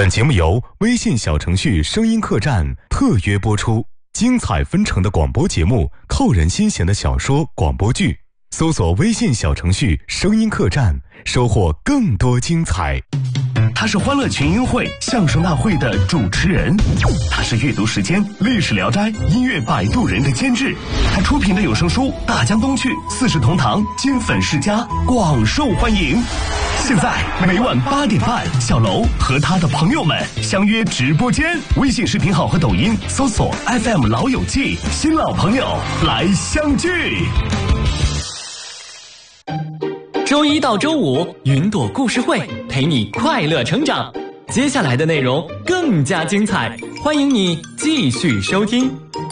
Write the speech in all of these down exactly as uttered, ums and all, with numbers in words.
本节目由微信小程序声音客栈特约播出，精彩纷呈的广播节目，扣人心弦的小说广播剧，搜索微信小程序声音客栈，收获更多精彩。 他是欢乐群英会相声大会的主持人，他是阅读时间历史聊斋音乐摆渡人的监制，他出品的有声书《大江东去》四世同堂金粉世家广受欢迎。现在每晚八点半，小楼和他的朋友们相约直播间，微信视频号和抖音搜索 F M 老友记，新老朋友来相聚。 周一到周五，云朵故事会陪你快乐成长。接下来的内容更加精彩，欢迎你继续收听。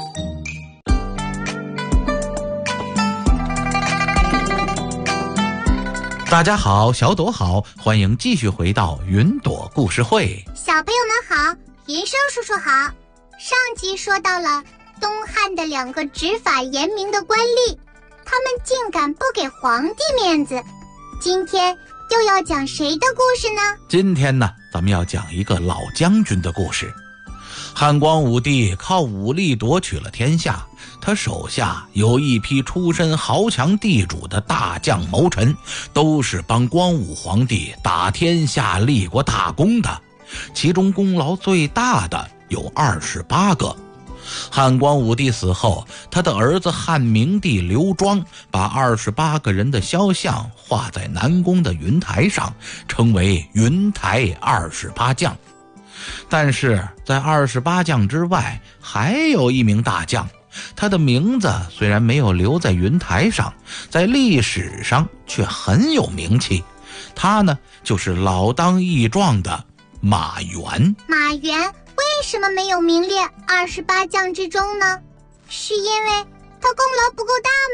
大家好，小朵好，欢迎继续回到云朵故事会。 小朋友们好，云生叔叔好。上集说到了东汉的两个执法严明的官吏，他们竟敢不给皇帝面子。今天又要讲谁的故事呢？ 今天呢，咱们要讲一个老将军的故事。汉光武帝靠武力夺取了天下，他手下有一批出身豪强地主的大将谋臣，都是帮光武皇帝打天下立过大功的，其中功劳最大的有二十八个。汉光武帝死后，他的儿子汉明帝刘庄把二十八个人的肖像画在南宫的云台上，称为云台二十八将。但是在二十八将之外，还有一名大将，他的名字虽然没有留在云台上，在历史上却很有名气。他呢，就是老当益壮的马援。马援为什么没有名列二十八将之中呢？是因为他功劳不够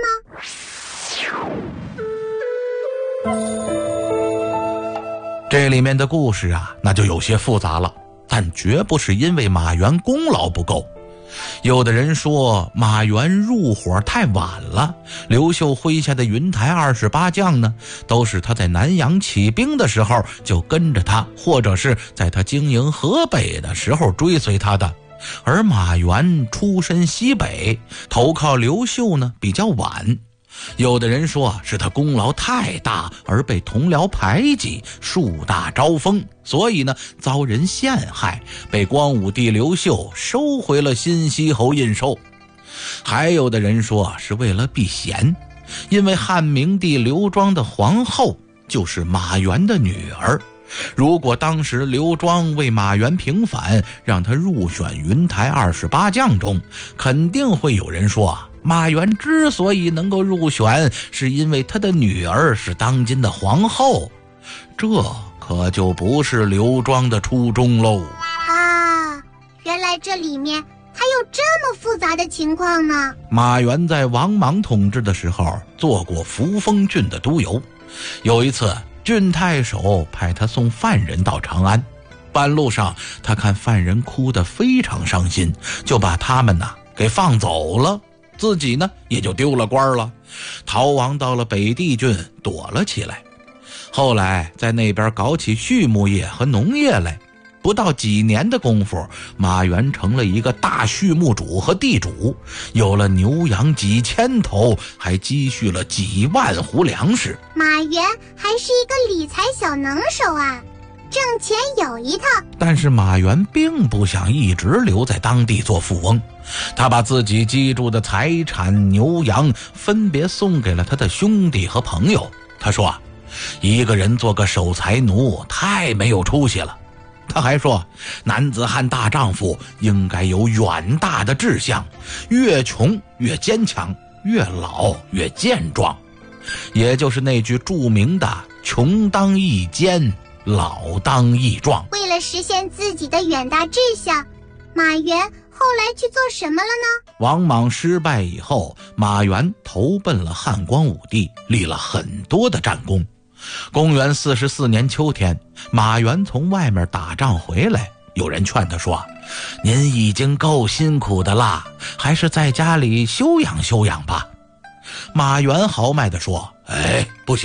大吗？这里面的故事啊，那就有些复杂了，但绝不是因为马援功劳不够。有的人说马援入伙太晚了，刘秀麾下的云台二十八将呢，都是他在南阳起兵的时候就跟着他，或者是在他经营河北的时候追随他的。而马援出身西北，投靠刘秀呢比较晚。有的人说是他功劳太大而被同僚排挤，树大招风，所以呢遭人陷害，被光武帝刘秀收回了新西侯印绶。还有的人说是为了避嫌，因为汉明帝刘庄的皇后就是马援的女儿，如果当时刘庄为马援平反，让他入选云台二十八将中，肯定会有人说马援之所以能够入选，是因为他的女儿是当今的皇后，这可就不是刘庄的初衷喽。 啊，原来这里面还有这么复杂的情况呢。 马援在王莽统治的时候做过扶风郡的督邮，有一次郡太守派他送犯人到长安，半路上他看犯人哭得非常伤心，就把他们呢给放走了，自己呢也就丢了官了，逃亡到了北地郡躲了起来。后来在那边搞起畜牧业和农业来，不到几年的功夫，马援成了一个大畜牧主和地主，有了牛羊几千头，还积蓄了几万斛粮食。 马援还是一个理财小能手啊，挣钱有一套。 但是马援并不想一直留在当地做富翁，他把自己积住的财产牛羊分别送给了他的兄弟和朋友。他说一个人做个守财奴太没有出息了。他还说男子汉大丈夫应该有远大的志向，越穷越坚强，越老越健壮，也就是那句著名的穷当益坚，老当益壮。 为了实现自己的远大志向，马援后来去做什么了呢？ 王莽失败以后，马援投奔了汉光武帝，立了很多的战功。公元四十四年秋天，马援从外面打仗回来，有人劝他说，您已经够辛苦的啦，还是在家里休养休养吧。马援豪迈地说，哎，不行，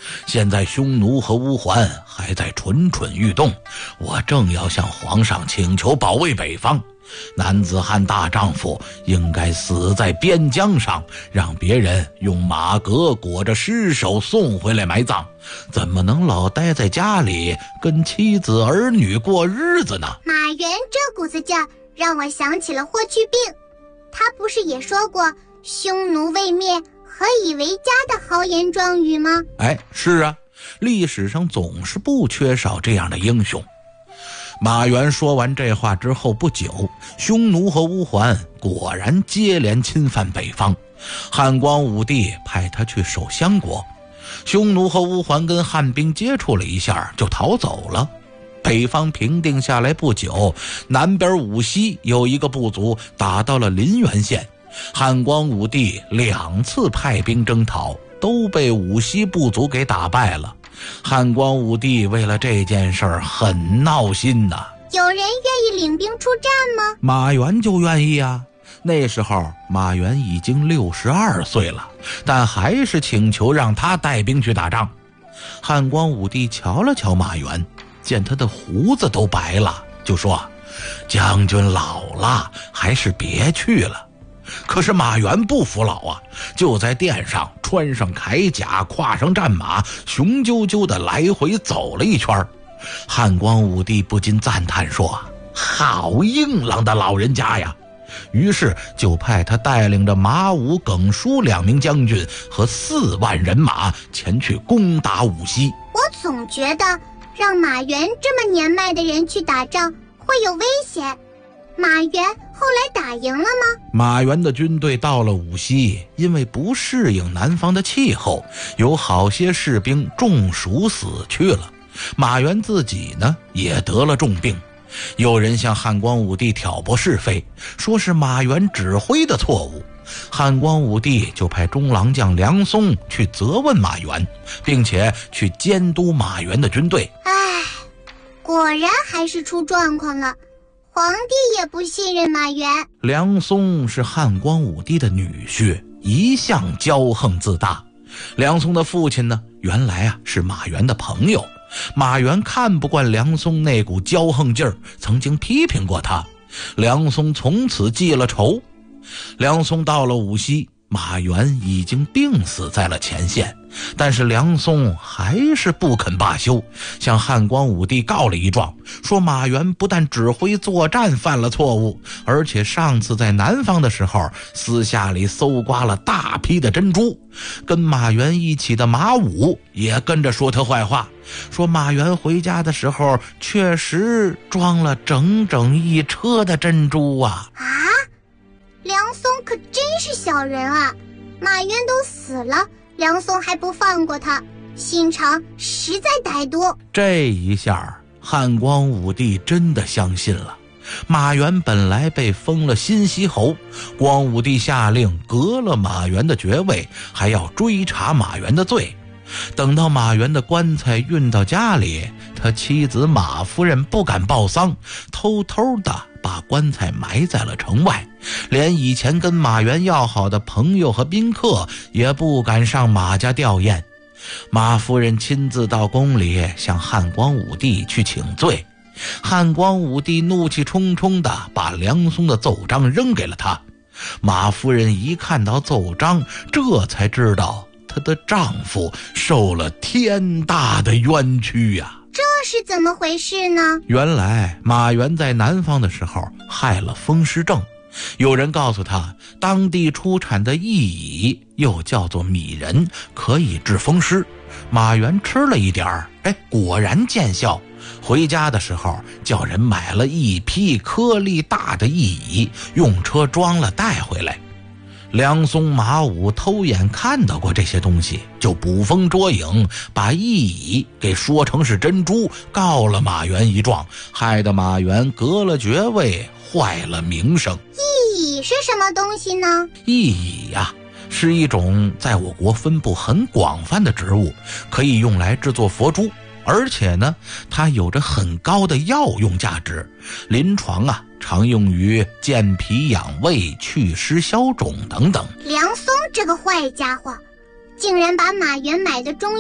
现在匈奴和乌桓还在蠢蠢欲动，我正要向皇上请求保卫北方。男子汉大丈夫应该死在边疆上，让别人用马革裹着尸首送回来埋葬，怎么能老待在家里跟妻子儿女过日子呢？ 马援这股子劲儿让我想起了霍去病，他不是也说过匈奴未灭，何以为家的豪言壮语吗？ 哎，是啊，历史上总是不缺少这样的英雄。马援说完这话之后不久，匈奴和乌桓果然接连侵犯北方，汉光武帝派他去守襄国。匈奴和乌桓跟汉兵接触了一下就逃走了。北方平定下来不久，南边武西有一个部族打到了临源县，汉光武帝两次派兵征讨，都被武西部族给打败了。汉光武帝为了这件事儿很闹心呐、啊。 有人愿意领兵出战吗？ 马援就愿意啊。那时候马援已经六十二岁了，但还是请求让他带兵去打仗。汉光武帝瞧了瞧马援，见他的胡子都白了，就说：将军老了，还是别去了。可是马援不服老啊，就在殿上穿上铠甲，跨上战马，雄赳赳地来回走了一圈。汉光武帝不禁赞叹说：好硬朗的老人家呀！于是就派他带领着马武、耿舒两名将军和四万人马前去攻打武西。 我总觉得让马援这么年迈的人去打仗会有危险。马援后来打赢了吗？ 马援的军队到了武西，因为不适应南方的气候，有好些士兵中暑死去了。马援自己呢，也得了重病。有人向汉光武帝挑拨是非，说是马援指挥的错误。汉光武帝就派中郎将梁松去责问马援，并且去监督马援的军队。 唉，果然还是出状况了。皇帝也不信任马援。 梁松是汉光武帝的女婿，一向骄横自大。梁松的父亲呢，原来啊是马援的朋友。马援看不惯梁松那股骄横劲儿，曾经批评过他。梁松从此记了仇。梁松到了武西，马援已经病死在了前线，但是梁松还是不肯罢休，向汉光武帝告了一状，说马援不但指挥作战犯了错误，而且上次在南方的时候私下里搜刮了大批的珍珠。跟马援一起的马武也跟着说他坏话，说马援回家的时候确实装了整整一车的珍珠啊。 啊，梁松可真是小人啊！马援都死了，梁松还不放过他，心肠实在歹毒。 这一下汉光武帝真的相信了。马援本来被封了新息侯，光武帝下令革了马援的爵位，还要追查马援的罪。等到马援的棺材运到家里，他妻子马夫人不敢报丧，偷偷的把棺材埋在了城外，连以前跟马援要好的朋友和宾客也不敢上马家吊唁。马夫人亲自到宫里向汉光武帝去请罪。汉光武帝怒气冲冲地把梁松的奏章扔给了他。马夫人一看到奏章，这才知道她的丈夫受了天大的冤屈呀、啊！ 这是怎么回事呢？ 原来马援在南方的时候害了风湿症，有人告诉他，当地出产的薏蚁又叫做米人，可以治风湿。马援吃了一点儿，哎，果然见效。回家的时候叫人买了一批颗粒大的薏蚁，用车装了带回来。梁松、马武偷眼看到过这些东西，就捕风捉影，把薏蚁给说成是珍珠，告了马援一状，害得马援革了爵位，坏了名声。 薏蚁是什么东西呢？ 薏蚁呀、啊，是一种在我国分布很广泛的植物，可以用来制作佛珠，而且呢，它有着很高的药用价值，临床啊常用于健脾养胃、祛湿消肿等等。 梁松这个坏家伙，竟然把马援买的中药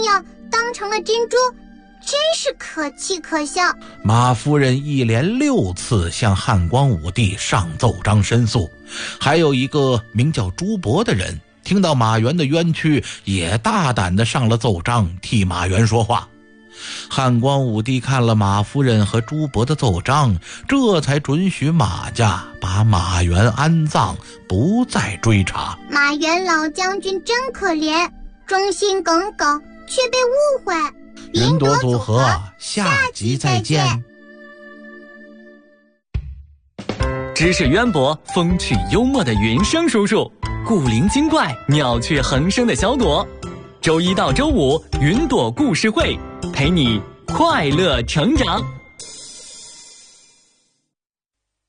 当成了珍珠，真是可气可笑。 马夫人一连六次向汉光武帝上奏章申诉，还有一个名叫朱伯的人听到马援的冤屈，也大胆地上了奏章，替马援说话。汉光武帝看了马夫人和朱伯的奏章，这才准许马家把马援安葬，不再追查。 马援老将军真可怜，忠心耿耿，却被误会。 云朵组合，下集再见。 知识渊博、风趣幽默的云生叔叔，古灵精怪、妙趣横生的小朵。周一到周五，云朵故事会陪你快乐成长。